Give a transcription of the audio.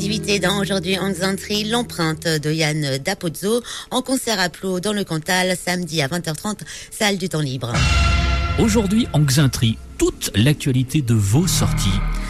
activités dans aujourd'hui en Xantri, l'empreinte de Yann Dapozzo en concert à Plo dans le Cantal, samedi à 20h30, salle du temps libre. Aujourd'hui en Xantri, toute l'actualité de vos sorties